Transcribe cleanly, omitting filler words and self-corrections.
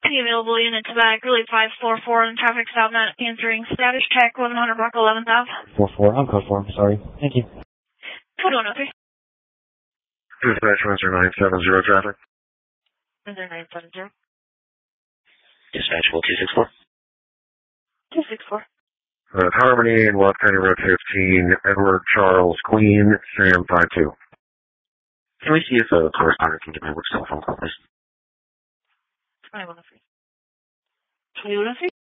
Any available units back, relay 544 and traffic stop not answering. Status check 1100 block 11th Ave. 44, I'm code 4, sorry. Thank you. Code 103. Dispatch 10970 traffic. 10970. Dispatchable 264. 264. Harmony, West County Road 15, Edward Charles Queen, Sam 52. Can we see if a correspondent can get my work cell phone call, please? 2103. 2103?